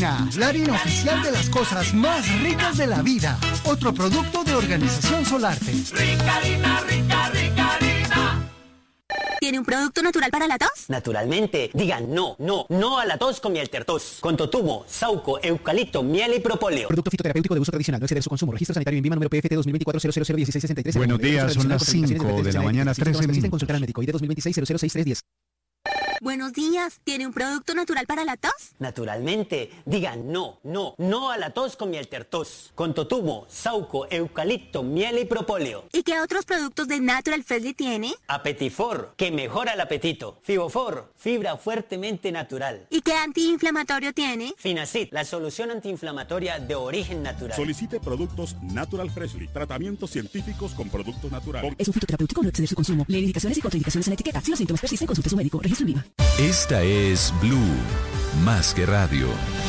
Rica-Harina, la harina oficial de las cosas más ricas de la vida. Otro producto de Organización Solarte. Rica-Harina, rica, Rica-Harina. ¿Tiene un producto natural para la tos? Naturalmente. Digan no a la tos con miel tertos. Con totumo, sauco, eucalipto, miel y propóleo. Producto fitoterapéutico de uso tradicional. No exceder su consumo. Registro sanitario en Vima número PFT 2024-00016663. Buenos días, son las 5 de la mañana, 13 minutos. Consultar al médico. ID 2026-006310. Buenos días. ¿Tiene un producto natural para la tos? Naturalmente. Digan no a la tos con miel tertos. Con totumo, sauco, eucalipto, miel y propóleo. ¿Y qué otros productos de Natural Freshly tiene? Apetifor, que mejora el apetito. Fibofor, fibra fuertemente natural. ¿Y qué antiinflamatorio tiene? Finacid, la solución antiinflamatoria de origen natural. Solicite productos Natural Freshly. Tratamientos científicos con productos naturales. Es un fitoterapéutico, no exceder su consumo. Lee indicaciones y contraindicaciones en etiqueta. Si los síntomas persisten, consulte a su médico. Registro en Vima. Esta es Blue, más que radio.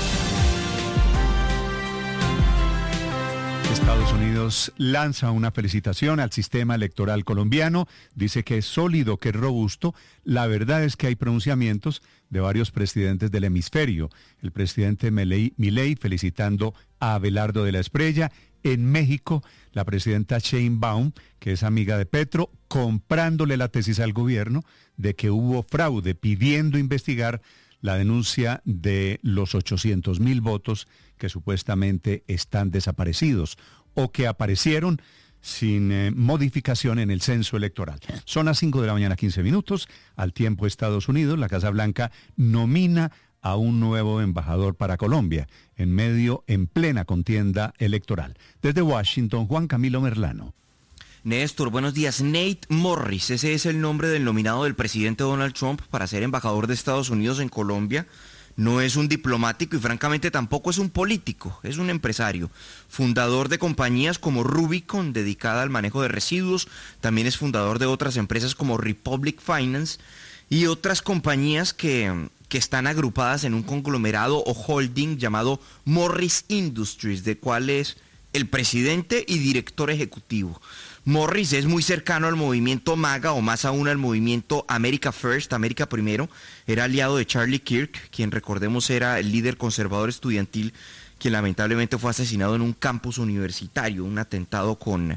Estados Unidos lanza una felicitación al sistema electoral colombiano, dice que es sólido, que es robusto. La verdad es que hay pronunciamientos de varios presidentes del hemisferio. El presidente Milei felicitando a Abelardo de la Espriella. En México, la presidenta Sheinbaum, que es amiga de Petro, comprándole la tesis al gobierno de que hubo fraude, pidiendo investigar la denuncia de los 800,000 votos que supuestamente están desaparecidos o que aparecieron sin modificación en el censo electoral. Son las 5 de la mañana, 15 minutos. Al tiempo, Estados Unidos, la Casa Blanca nomina a un nuevo embajador para Colombia, en plena contienda electoral. Desde Washington, Juan Camilo Merlano. Néstor, buenos días. Nate Morris, ese es el nombre del nominado del presidente Donald Trump para ser embajador de Estados Unidos en Colombia. No es un diplomático y francamente tampoco es un político, es un empresario, fundador de compañías como Rubicon, dedicada al manejo de residuos, también es fundador de otras empresas como Republic Finance y otras compañías que están agrupadas en un conglomerado o holding llamado Morris Industries, de cual es el presidente y director ejecutivo. Morris es muy cercano al movimiento MAGA o más aún al movimiento America First, América Primero. Era aliado de Charlie Kirk, quien recordemos era el líder conservador estudiantil, quien lamentablemente fue asesinado en un campus universitario, un atentado con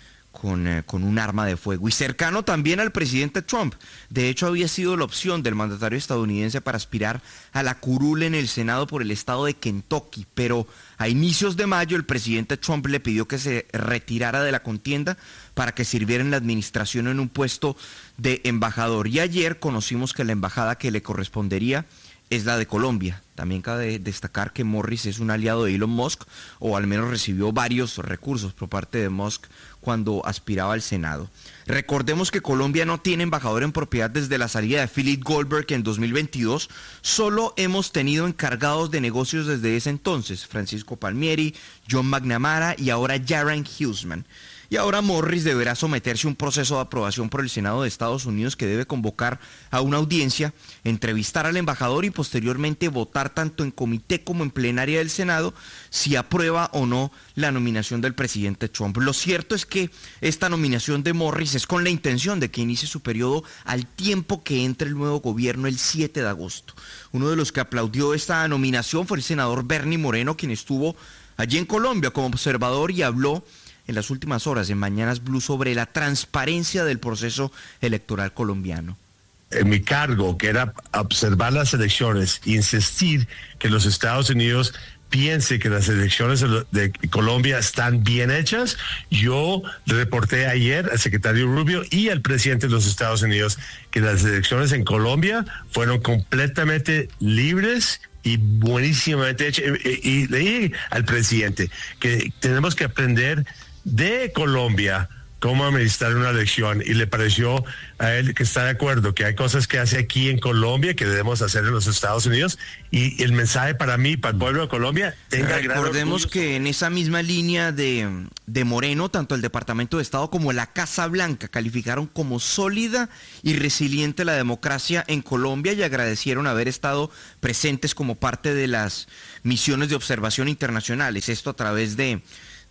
un arma de fuego. Y cercano también al presidente Trump. De hecho, había sido la opción del mandatario estadounidense para aspirar a la curul en el Senado por el estado de Kentucky, pero a inicios de mayo el presidente Trump le pidió que se retirara de la contienda para que sirviera en la administración en un puesto de embajador. Y ayer conocimos que la embajada que le correspondería es la de Colombia. También cabe destacar que Morris es un aliado de Elon Musk, o al menos recibió varios recursos por parte de Musk cuando aspiraba al Senado. Recordemos que Colombia no tiene embajador en propiedad desde la salida de Philip Goldberg en 2022. Solo hemos tenido encargados de negocios desde ese entonces, Francisco Palmieri, John McNamara y ahora Jaren Huseman. Y ahora Morris deberá someterse a un proceso de aprobación por el Senado de Estados Unidos que debe convocar a una audiencia, entrevistar al embajador y posteriormente votar tanto en comité como en plenaria del Senado si aprueba o no la nominación del presidente Trump. Lo cierto es que esta nominación de Morris es con la intención de que inicie su periodo al tiempo que entre el nuevo gobierno el 7 de agosto. Uno de los que aplaudió esta nominación fue el senador Bernie Moreno, quien estuvo allí en Colombia como observador y habló en las últimas horas en Mañanas Blue sobre la transparencia del proceso electoral colombiano. En mi cargo, que era observar las elecciones e insistir que los Estados Unidos piense que las elecciones de Colombia están bien hechas, yo reporté ayer al secretario Rubio y al presidente de los Estados Unidos que las elecciones en Colombia fueron completamente libres y buenísimamente hechas. Y le dije al presidente que tenemos que aprender de Colombia cómo administrar una elección, y le pareció a él que está de acuerdo que hay cosas que hace aquí en Colombia que debemos hacer en los Estados Unidos, y el mensaje para mí, para el pueblo de Colombia, recordemos que en esa misma línea de Moreno, tanto el Departamento de Estado como la Casa Blanca calificaron como sólida y resiliente la democracia en Colombia y agradecieron haber estado presentes como parte de las misiones de observación internacionales, esto a través de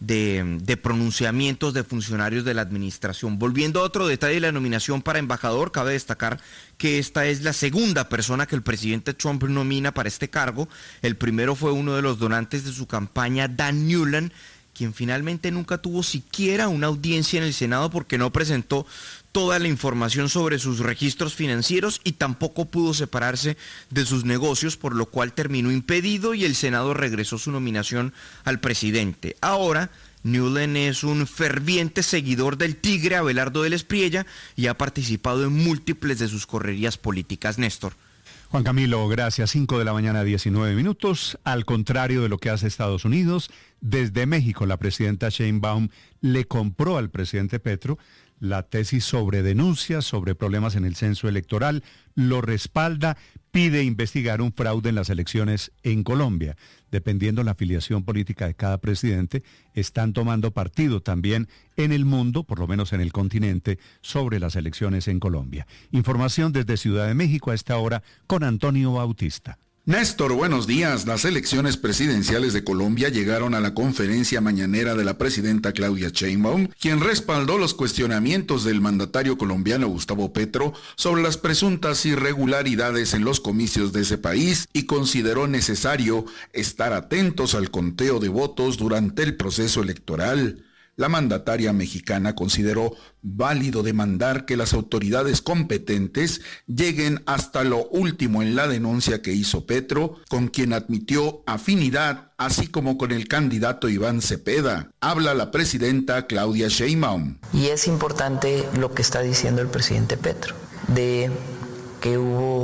de pronunciamientos de funcionarios de la administración. Volviendo a otro detalle de la nominación para embajador, cabe destacar que esta es la segunda persona que el presidente Trump nomina para este cargo. El primero fue uno de los donantes de su campaña, Dan Newland, quien finalmente nunca tuvo siquiera una audiencia en el Senado porque no presentó toda la información sobre sus registros financieros y tampoco pudo separarse de sus negocios, por lo cual terminó impedido y el Senado regresó su nominación al presidente. Ahora, Newland es un ferviente seguidor del tigre Abelardo del Espriella y ha participado en múltiples de sus correrías políticas. Néstor. Juan Camilo, gracias. 5 de la mañana, 19 minutos. Al contrario de lo que hace Estados Unidos, desde México la presidenta Sheinbaum le compró al presidente Petro la tesis sobre denuncias, sobre problemas en el censo electoral, lo respalda, pide investigar un fraude en las elecciones en Colombia. Dependiendo la afiliación política de cada presidente, están tomando partido también en el mundo, por lo menos en el continente, sobre las elecciones en Colombia. Información desde Ciudad de México a esta hora con Antonio Bautista. Néstor, buenos días. Las elecciones presidenciales de Colombia llegaron a la conferencia mañanera de la presidenta Claudia Sheinbaum, quien respaldó los cuestionamientos del mandatario colombiano Gustavo Petro sobre las presuntas irregularidades en los comicios de ese país y consideró necesario estar atentos al conteo de votos durante el proceso electoral. La mandataria mexicana consideró válido demandar que las autoridades competentes lleguen hasta lo último en la denuncia que hizo Petro, con quien admitió afinidad, así como con el candidato Iván Cepeda. Habla la presidenta Claudia Sheinbaum. Y es importante lo que está diciendo el presidente Petro, de que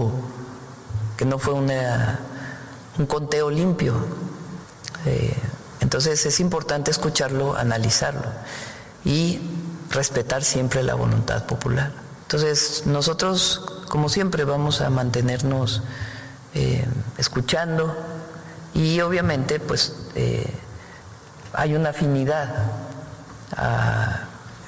no fue un conteo limpio. Entonces es importante escucharlo, analizarlo y respetar siempre la voluntad popular. Entonces nosotros, como siempre, vamos a mantenernos escuchando y obviamente pues hay una afinidad a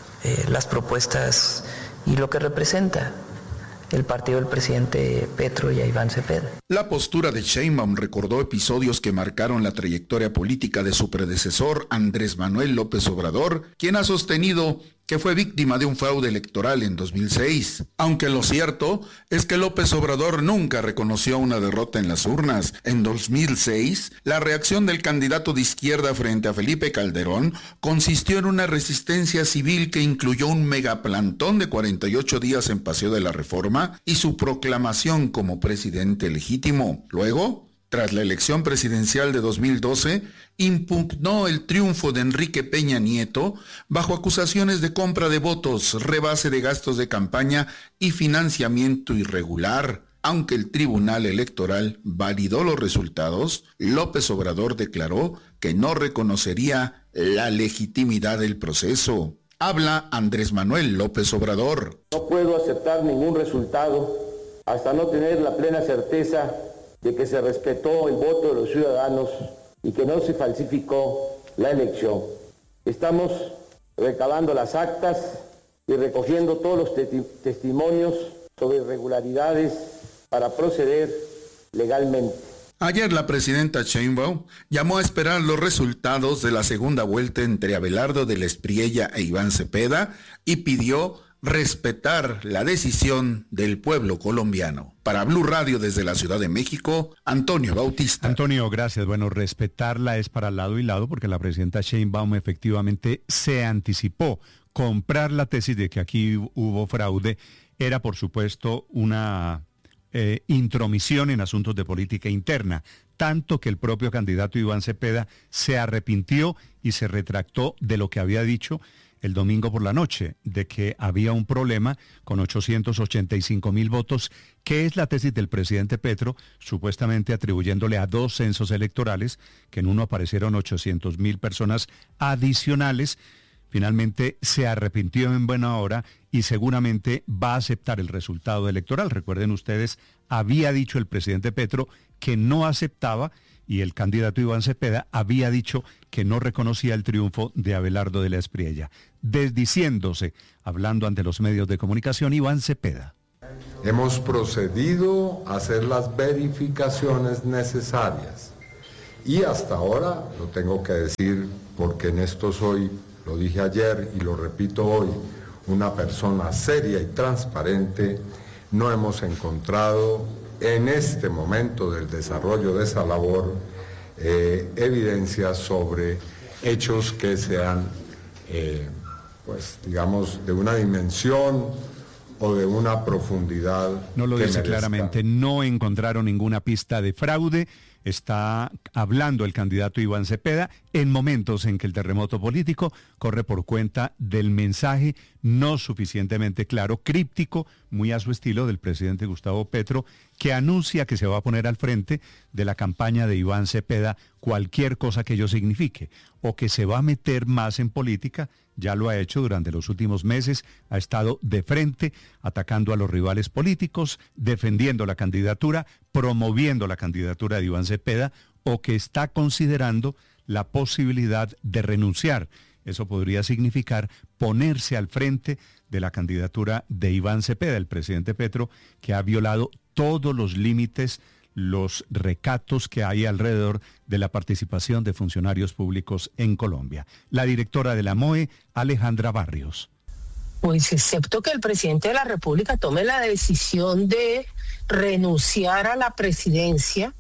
las propuestas y lo que representa el partido del presidente Petro y a Iván Cepeda. La postura de Sheinbaum recordó episodios que marcaron la trayectoria política de su predecesor, Andrés Manuel López Obrador, quien ha sostenido que fue víctima de un fraude electoral en 2006. Aunque lo cierto es que López Obrador nunca reconoció una derrota en las urnas. En 2006, la reacción del candidato de izquierda frente a Felipe Calderón consistió en una resistencia civil que incluyó un megaplantón de 48 días en Paseo de la Reforma y su proclamación como presidente legítimo. Luego, tras la elección presidencial de 2012, impugnó el triunfo de Enrique Peña Nieto bajo acusaciones de compra de votos, rebase de gastos de campaña y financiamiento irregular. Aunque el Tribunal Electoral validó los resultados, López Obrador declaró que no reconocería la legitimidad del proceso. Habla Andrés Manuel López Obrador. No puedo aceptar ningún resultado hasta no tener la plena certeza de que se respetó el voto de los ciudadanos y que no se falsificó la elección. Estamos recabando las actas y recogiendo todos los testimonios sobre irregularidades para proceder legalmente. Ayer la presidenta Sheinbaum llamó a esperar los resultados de la segunda vuelta entre Abelardo del Espriella e Iván Cepeda y pidió respetar la decisión del pueblo colombiano. Para Blue Radio desde la Ciudad de México, Antonio Bautista. Antonio, gracias. Bueno, respetarla es para lado y lado porque la presidenta Sheinbaum efectivamente se anticipó. Comprar la tesis de que aquí hubo fraude era, por supuesto, una intromisión en asuntos de política interna, tanto que el propio candidato Iván Cepeda se arrepintió y se retractó de lo que había dicho el domingo por la noche, de que había un problema con 885,000 votos, que es la tesis del presidente Petro, supuestamente atribuyéndole a 2 censos electorales, que en uno aparecieron 800,000 personas adicionales. Finalmente se arrepintió en buena hora y seguramente va a aceptar el resultado electoral. Recuerden ustedes, había dicho el presidente Petro que no aceptaba y el candidato Iván Cepeda había dicho que no reconocía el triunfo de Abelardo de la Espriella. Desdiciéndose, hablando ante los medios de comunicación, Iván Cepeda. Hemos procedido a hacer las verificaciones necesarias Y hasta ahora, lo tengo que decir porque en esto soy, lo dije ayer y lo repito hoy, una persona seria y transparente, no hemos encontrado en este momento del desarrollo de esa labor evidencias sobre hechos que sean, pues digamos, de una dimensión o de una profundidad. No lo dice claramente, no encontraron ninguna pista de fraude. Está hablando el candidato Iván Cepeda en momentos en que el terremoto político corre por cuenta del mensaje no suficientemente claro, críptico, muy a su estilo del presidente Gustavo Petro, que anuncia que se va a poner al frente de la campaña de Iván Cepeda, cualquier cosa que ello signifique, o que se va a meter más en política. Ya lo ha hecho durante los últimos meses, ha estado de frente, atacando a los rivales políticos, defendiendo la candidatura, promoviendo la candidatura de Iván Cepeda, o que está considerando la posibilidad de renunciar. Eso podría significar ponerse al frente de la candidatura de Iván Cepeda, el presidente Petro, que ha violado todos los límites, los recatos que hay alrededor de la participación de funcionarios públicos en Colombia. La directora de la MOE, Alejandra Barrios. Pues excepto que el presidente de la República tome la decisión de renunciar a la presidencia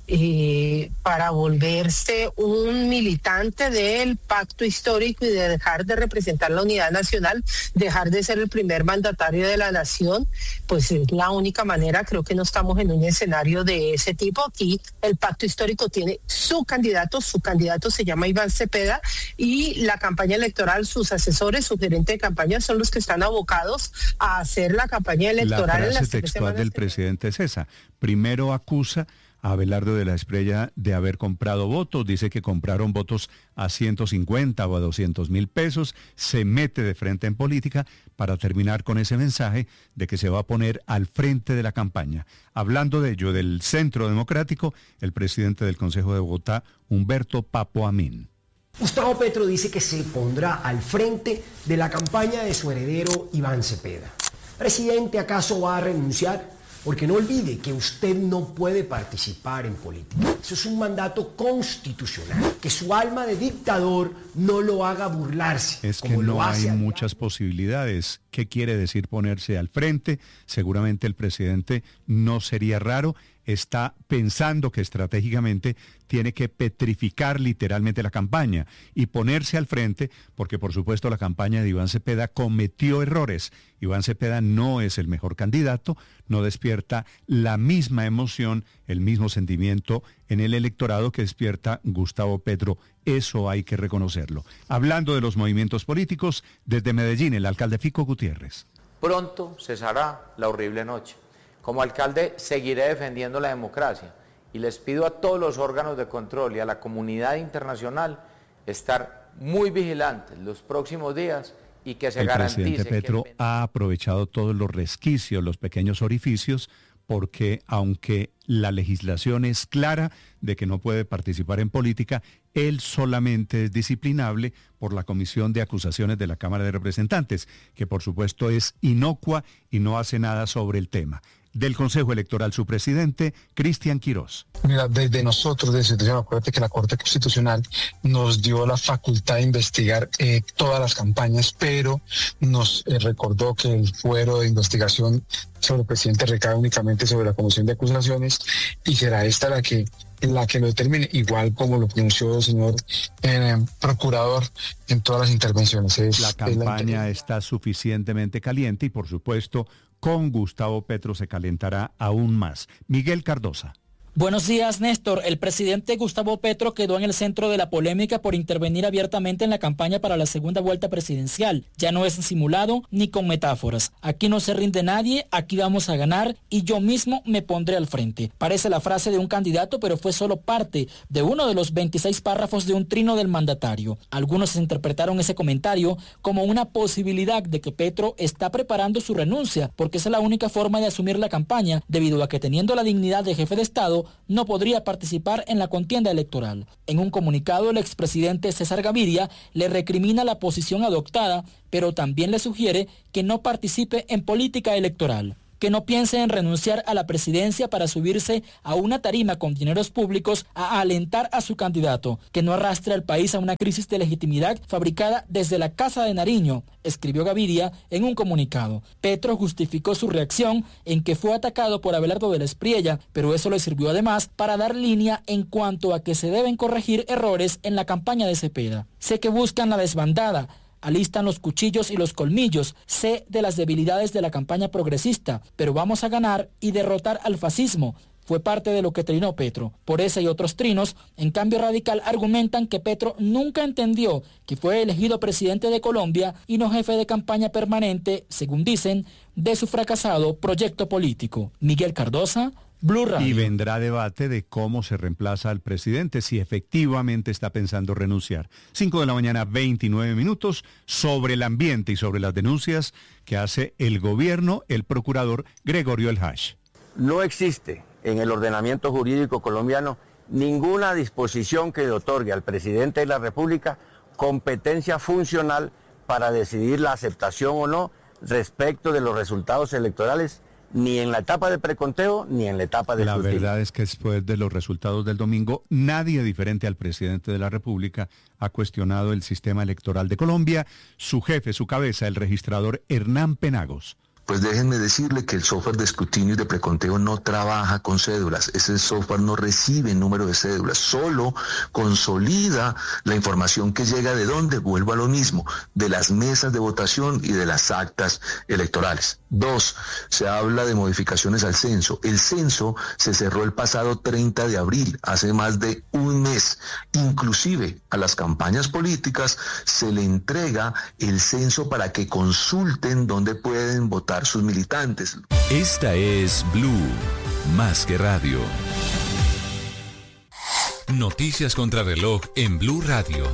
para volverse un militante del pacto histórico y de dejar de representar la unidad nacional, dejar de ser el primer mandatario de la nación, pues es la única manera. Creo que no estamos en un escenario de ese tipo. Aquí el pacto histórico tiene su candidato se llama Iván Cepeda, y la campaña electoral, sus asesores, su gerente de campaña son los que están abocados a hacer la campaña electoral. La frase en las textual del presidente es esa. Primero acusa a Abelardo de la Espriella de haber comprado votos, dice que compraron votos a 150 o a 200.000 pesos, se mete de frente en política para terminar con ese mensaje de que se va a poner al frente de la campaña. Hablando de ello, del Centro Democrático, el presidente del Consejo de Bogotá, Humberto Papo Amin. Gustavo Petro dice que se pondrá al frente de la campaña de su heredero Iván Cepeda. ¿Presidente, acaso va a renunciar? Porque no olvide que usted no puede participar en política. Eso es un mandato constitucional. Que su alma de dictador no lo haga burlarse. Es que no hay muchas posibilidades. ¿Qué quiere decir ponerse al frente? Seguramente el presidente, no sería raro, está pensando que estratégicamente tiene que petrificar literalmente la campaña y ponerse al frente, porque por supuesto la campaña de Iván Cepeda cometió errores. Iván Cepeda no es el mejor candidato, no despierta la misma emoción, el mismo sentimiento en el electorado que despierta Gustavo Petro. Eso hay que reconocerlo. Hablando de los movimientos políticos, desde Medellín, el alcalde Fico Gutiérrez. Pronto cesará la horrible noche. Como alcalde seguiré defendiendo la democracia y les pido a todos los órganos de control y a la comunidad internacional estar muy vigilantes los próximos días y que se garantice. El presidente Petro ha aprovechado todos los resquicios, los pequeños orificios, porque aunque la legislación es clara de que no puede participar en política, él solamente es disciplinable por la Comisión de Acusaciones de la Cámara de Representantes, que por supuesto es inocua y no hace nada sobre el tema. Del Consejo Electoral, su presidente, Cristian Quirós. Mira, desde nosotros, acuérdate que la Corte Constitucional nos dio la facultad de investigar todas las campañas, pero nos recordó que el fuero de investigación sobre el presidente recae únicamente sobre la Comisión de Acusaciones y será esta la que lo determine, igual como lo pronunció el señor procurador en todas las intervenciones. La campaña está suficientemente caliente y por supuesto con Gustavo Petro se calentará aún más. Miguel Cardosa. Buenos días, Néstor. El presidente Gustavo Petro quedó en el centro de la polémica por intervenir abiertamente en la campaña para la segunda vuelta presidencial. Ya no es simulado ni con metáforas. Aquí no se rinde nadie, aquí vamos a ganar y yo mismo me pondré al frente. Parece la frase de un candidato, pero fue solo parte de uno de los 26 párrafos de un trino del mandatario. Algunos interpretaron ese comentario como una posibilidad de que Petro está preparando su renuncia, porque esa es la única forma de asumir la campaña, debido a que teniendo la dignidad de jefe de Estado, no podría participar en la contienda electoral. En un comunicado, el expresidente César Gaviria le recrimina la posición adoptada, pero también le sugiere que no participe en política electoral. que no piense en renunciar a la presidencia para subirse a una tarima con dineros públicos a alentar a su candidato, que no arrastre al país a una crisis de legitimidad fabricada desde la Casa de Nariño, escribió Gaviria en un comunicado. Petro justificó su reacción en que fue atacado por Abelardo de la Espriella, pero eso le sirvió además para dar línea en cuanto a que se deben corregir errores en la campaña de Cepeda. Sé que buscan la desbandada, alistan los cuchillos y los colmillos, sé de las debilidades de la campaña progresista, pero vamos a ganar y derrotar al fascismo. Fue parte de lo que trinó Petro. Por ese y otros trinos, en Cambio Radical argumentan que Petro nunca entendió que fue elegido presidente de Colombia y no jefe de campaña permanente, según dicen, de su fracasado proyecto político. Miguel Cardosa, Blue Radio. Y vendrá debate de cómo se reemplaza al presidente, si efectivamente está pensando renunciar. 5:29 a.m, sobre el ambiente y sobre las denuncias que hace el gobierno, el procurador Gregorio El Hash. No existe en el ordenamiento jurídico colombiano ninguna disposición que le otorgue al presidente de la República competencia funcional para decidir la aceptación o no respecto de los resultados electorales, ni en la etapa de preconteo ni en la etapa de escrutinio. La verdad es que después de los resultados del domingo, nadie diferente al presidente de la República ha cuestionado el sistema electoral de Colombia. Su jefe, su cabeza, el registrador Hernán Penagos. Pues déjenme decirle que el software de escrutinio y de preconteo no trabaja con cédulas. Ese software no recibe número de cédulas, solo consolida la información que llega de dónde, vuelvo a lo mismo, de las mesas de votación y de las actas electorales. 2, se habla de modificaciones al censo. El censo se cerró el pasado 30 de abril, hace más de un mes. Inclusive a las campañas políticas se le entrega el censo para que consulten dónde pueden votar sus militantes. Esta es Blue, más que radio. Noticias contra reloj en Blue Radio.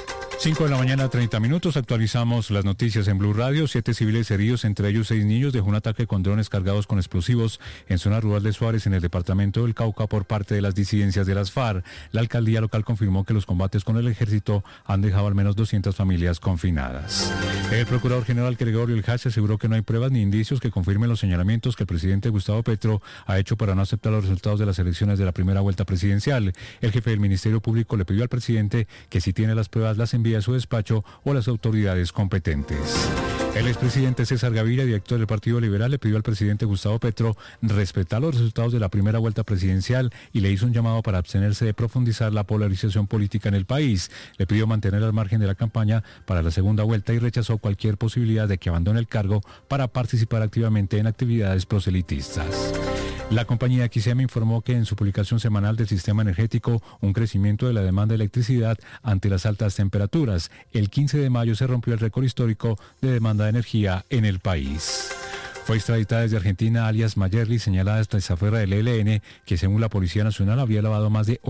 5:30 a.m, actualizamos las noticias en Blue Radio. 7 civiles heridos, entre ellos 6 niños, dejó un ataque con drones cargados con explosivos en zona rural de Suárez, en el departamento del Cauca, por parte de las disidencias de las FARC. La alcaldía local confirmó que los combates con el ejército han dejado al menos 200 familias confinadas. El procurador general Gregorio El Hash aseguró que no hay pruebas ni indicios que confirmen los señalamientos que el presidente Gustavo Petro ha hecho para no aceptar los resultados de las elecciones de la primera vuelta presidencial. El jefe del Ministerio Público le pidió al presidente que, si tiene las pruebas, las envíe a su despacho o a las autoridades competentes. El expresidente César Gaviria, director del Partido Liberal, le pidió al presidente Gustavo Petro respetar los resultados de la primera vuelta presidencial y le hizo un llamado para abstenerse de profundizar la polarización política en el país. Le pidió mantener al margen de la campaña para la segunda vuelta y rechazó cualquier posibilidad de que abandone el cargo para participar activamente en actividades proselitistas. La compañía XM informó que en su publicación semanal del sistema energético, un crecimiento de la demanda de electricidad ante las altas temperaturas. El 15 de mayo se rompió el récord histórico de demanda de energía en el país. Fue extraditada desde Argentina alias Mayerly, señalada esta desafuera del ELN, que según la Policía Nacional habría lavado más de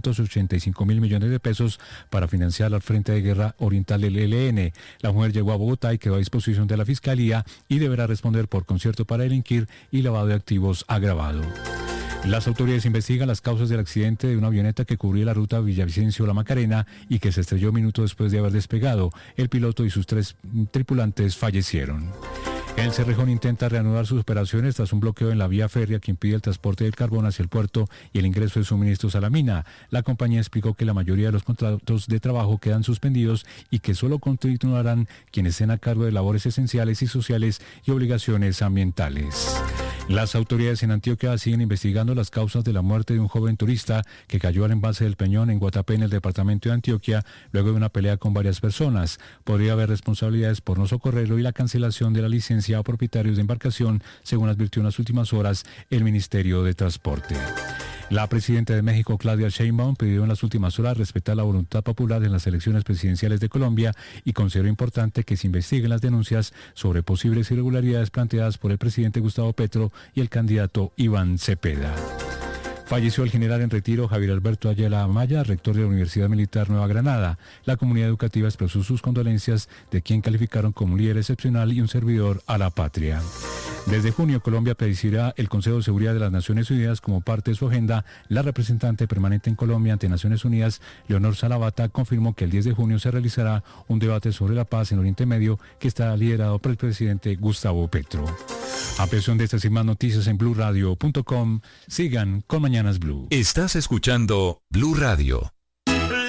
885.000 millones de pesos para financiar al Frente de Guerra Oriental del ELN. La mujer llegó a Bogotá y quedó a disposición de la Fiscalía y deberá responder por concierto para delinquir y lavado de activos agravado. Las autoridades investigan las causas del accidente de una avioneta que cubría la ruta Villavicencio-La Macarena y que se estrelló minutos después de haber despegado. El piloto y sus 3 tripulantes fallecieron. El Cerrejón intenta reanudar sus operaciones tras un bloqueo en la vía férrea que impide el transporte del carbón hacia el puerto y el ingreso de suministros a la mina. La compañía explicó que la mayoría de los contratos de trabajo quedan suspendidos y que solo continuarán quienes estén a cargo de labores esenciales y sociales y obligaciones ambientales. Las autoridades en Antioquia siguen investigando las causas de la muerte de un joven turista que cayó al embalse del Peñón en Guatapé, en el departamento de Antioquia, luego de una pelea con varias personas. Podría haber responsabilidades por no socorrerlo y la cancelación de la licencia a propietarios de embarcación, según advirtió en las últimas horas el Ministerio de Transporte. La presidenta de México, Claudia Sheinbaum, pidió en las últimas horas respetar la voluntad popular en las elecciones presidenciales de Colombia y consideró importante que se investiguen las denuncias sobre posibles irregularidades planteadas por el presidente Gustavo Petro y el candidato Iván Cepeda. Falleció el general en retiro Javier Alberto Ayala Amaya, rector de la Universidad Militar Nueva Granada. La comunidad educativa expresó sus condolencias de quien calificaron como un líder excepcional y un servidor a la patria. Desde junio, Colombia presidirá el Consejo de Seguridad de las Naciones Unidas como parte de su agenda. La representante permanente en Colombia ante Naciones Unidas, Leonor Salavata, confirmó que el 10 de junio se realizará un debate sobre la paz en Oriente Medio que estará liderado por el presidente Gustavo Petro. Ampliación de estas y más noticias en blueradio.com. Sigan con Mañanas Blue. Estás escuchando Blue Radio,